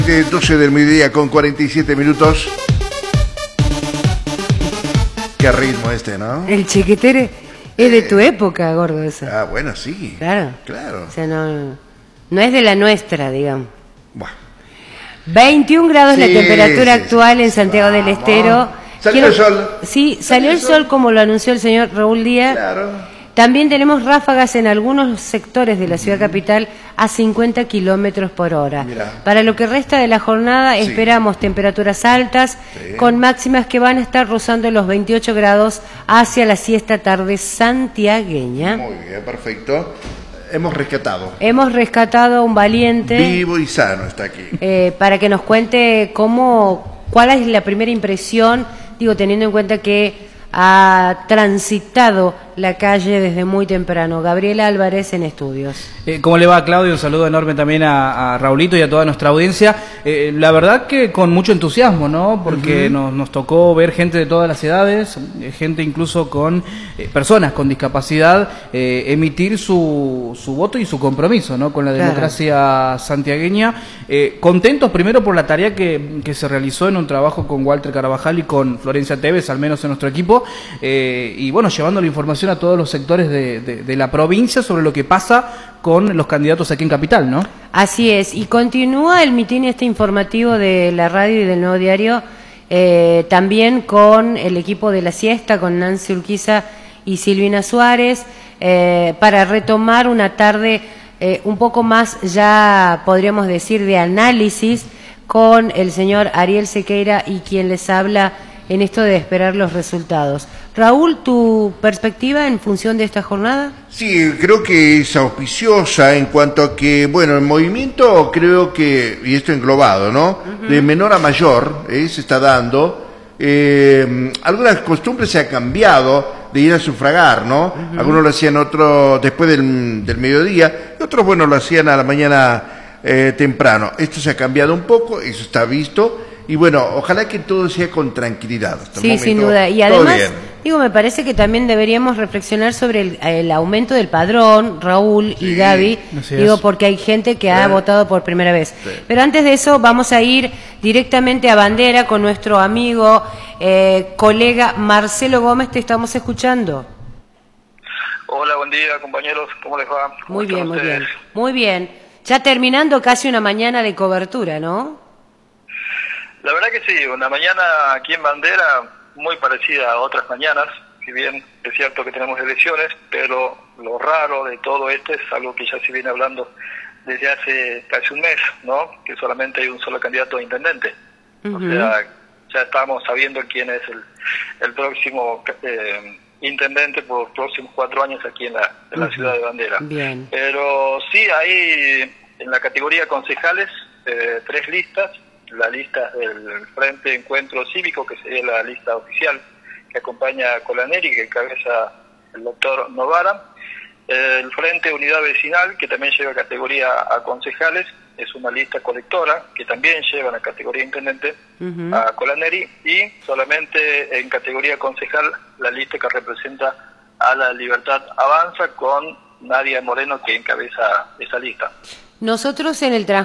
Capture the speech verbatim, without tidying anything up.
De doce del mediodía con cuarenta y siete minutos. Qué ritmo este, ¿no? El chiquitere es de tu época, gordo, eso. Ah, bueno, sí. Claro. Claro. O sea, no, no es de la nuestra, digamos. Buah. veintiún grados Sí, la temperatura sí, actual sí, en Santiago vamos. del Estero. ¿Salió Quiero- el sol? Sí, salió el sol como lo anunció el señor Raúl Díaz. Claro. También tenemos ráfagas en algunos sectores de la ciudad capital a cincuenta kilómetros por hora. Mirá. Para lo que resta de la jornada Sí. esperamos temperaturas altas Sí. con máximas que van a estar rozando los veintiocho grados hacia la siesta tarde santiagueña. Muy bien, perfecto. Hemos rescatado. Hemos rescatado a un valiente Vivo y sano está aquí. eh, para que nos cuente cómo, cuál es la primera impresión, digo, teniendo en cuenta que ha transitado la calle desde muy temprano. Gabriel Álvarez en estudios. Eh, ¿Cómo le va, Claudio? Un saludo enorme también a, a Raulito y a toda nuestra audiencia. Eh, la verdad que con mucho entusiasmo, ¿no? Porque uh-huh. nos, nos tocó ver gente de todas las edades, eh, gente incluso con eh, personas con discapacidad, eh, emitir su, su voto y su compromiso, ¿no? Con la Claro. democracia santiagueña. Eh, contentos primero por la tarea que, que se realizó en un trabajo con Walter Carabajal y con Florencia Tevez, al menos en nuestro equipo. Eh, y bueno, llevando la información a todos los sectores de, de, de la provincia sobre lo que pasa con los candidatos aquí en Capital, ¿no? Así es, y continúa el mitin este informativo de la radio y del Nuevo Diario, eh, también con el equipo de La Siesta, con Nancy Urquiza y Silvina Suárez, eh, para retomar una tarde eh, un poco más, ya podríamos decir, de análisis con el señor Ariel Sequeira y quien les habla en esto de esperar los resultados. Raúl, ¿tu perspectiva en función de esta jornada? Sí, creo que es auspiciosa en cuanto a que, bueno, el movimiento creo que, y esto englobado, ¿no? Uh-huh. De menor a mayor, ¿eh? Se está dando. Eh, algunas costumbres se han cambiado de ir a sufragar, ¿no? Uh-huh. Algunos lo hacían otro después del, del mediodía, y otros, bueno, lo hacían a la mañana eh, temprano. Esto se ha cambiado un poco, eso está visto. Y bueno, ojalá que todo sea con tranquilidad. Hasta sí, el momento, sin duda. Y además, digo, me parece que también deberíamos reflexionar sobre el, el aumento del padrón, Raúl y sí, Gaby, digo, porque hay gente que sí. ha votado por primera vez. Sí. Pero antes de eso, vamos a ir directamente a Bandera con nuestro amigo, eh, colega Marcelo Gómez, te estamos escuchando. Hola, buen día, compañeros, ¿cómo les va? ¿Cómo muy bien, ustedes? muy bien. Muy bien. Ya terminando casi una mañana de cobertura, ¿no? La verdad que sí, una mañana aquí en Bandera muy parecida a otras mañanas, si bien es cierto que tenemos elecciones, pero lo raro de todo esto es algo que ya se viene hablando desde hace casi un mes, ¿no? Que solamente hay un solo candidato a intendente. Uh-huh. O sea, ya estamos sabiendo quién es el, el próximo eh, intendente por los próximos cuatro años aquí en la, en la uh-huh. ciudad de Bandera. Bien. Pero sí hay en la categoría concejales eh, tres listas. La lista del Frente Encuentro Cívico, que sería la lista oficial que acompaña a Colaneri, que encabeza el doctor Novara. El Frente Unidad Vecinal, que también lleva categoría a concejales, es una lista colectora, que también lleva la categoría intendente uh-huh. a Colaneri, y solamente en categoría concejal la lista que representa a la Libertad Avanza, con Nadia Moreno, que encabeza esa lista. Nosotros en el